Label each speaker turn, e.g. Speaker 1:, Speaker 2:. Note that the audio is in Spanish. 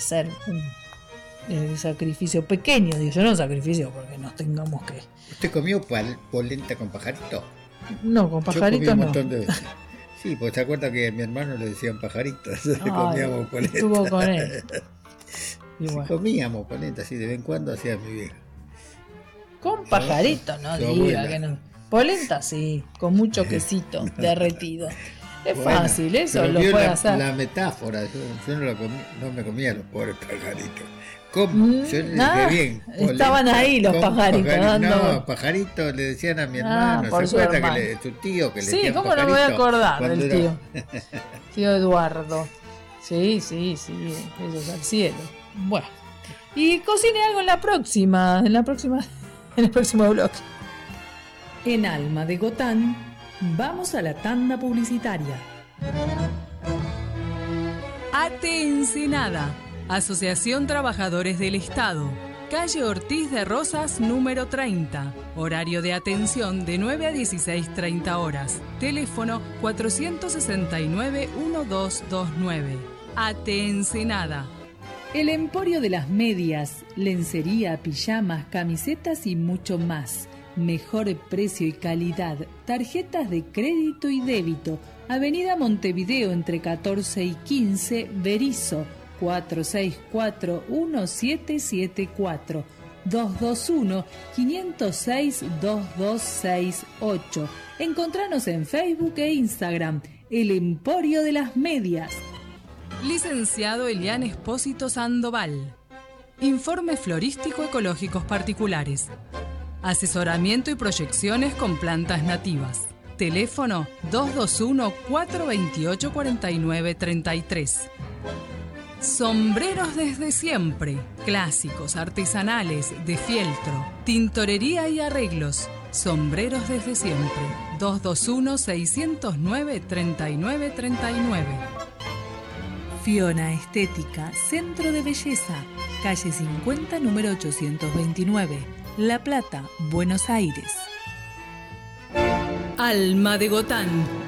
Speaker 1: ser un sacrificio pequeño, digo yo, no sacrificio porque nos tengamos que...
Speaker 2: ¿Usted comió polenta con pajarito?
Speaker 1: No, con pajaritos
Speaker 2: yo comí un
Speaker 1: no.
Speaker 2: montón de veces. Sí, pues se acuerda que a mi hermano le decían pajaritos, entonces comíamos polenta.
Speaker 1: Estuvo con él. Y
Speaker 2: Sí,
Speaker 1: bueno.
Speaker 2: Comíamos polenta, así de vez en cuando hacía mi vieja.
Speaker 1: Con pajarito, no
Speaker 2: Su
Speaker 1: diga
Speaker 2: abuela.
Speaker 1: que no. Polenta sí, con mucho quesito derretido. Es
Speaker 2: Bueno,
Speaker 1: fácil, eso
Speaker 2: pero
Speaker 1: lo
Speaker 2: vio
Speaker 1: puede
Speaker 2: la,
Speaker 1: hacer.
Speaker 2: la metáfora, yo no me comía los pobres pajaritos. Yo le dije
Speaker 1: Nada,
Speaker 2: bien.
Speaker 1: estaban ahí los
Speaker 2: con
Speaker 1: pajaritos dando...
Speaker 2: No, pajaritos le decían a mi hermano.
Speaker 1: por
Speaker 2: ¿Se
Speaker 1: su
Speaker 2: acuerda
Speaker 1: hermano.
Speaker 2: que su tío que le
Speaker 1: Sí,
Speaker 2: decían
Speaker 1: ¿cómo no me voy a
Speaker 2: pajarito
Speaker 1: acordar
Speaker 2: cuando
Speaker 1: del tío? Tío Eduardo. Sí, eso es al cielo. Bueno. Y cocine algo en el próximo blog.
Speaker 3: En Alma de Gotán, vamos a la tanda publicitaria. ATE Ensenada, Asociación Trabajadores del Estado, calle Ortiz de Rosas, número 30. Horario de atención de 9 a 16:30 horas. Teléfono 469-1229. ATE Ensenada. El Emporio de las Medias, lencería, pijamas, camisetas y mucho más. Mejor precio y calidad. Tarjetas de crédito y débito. Avenida Montevideo entre 14 y 15, Berisso. 464-1774. 221-506-2268. Encontranos en Facebook e Instagram. El Emporio de las Medias. Licenciado Elian Espósito Sandoval. Informes florístico-ecológicos particulares. Asesoramiento y proyecciones con plantas nativas. Teléfono 221-428-4933. Sombreros desde siempre. Clásicos, artesanales, de fieltro. Tintorería y arreglos. Sombreros desde siempre. 221-609-3939. Fiona Estética, Centro de Belleza, calle 50, número 829, La Plata, Buenos Aires. Alma de Gotán,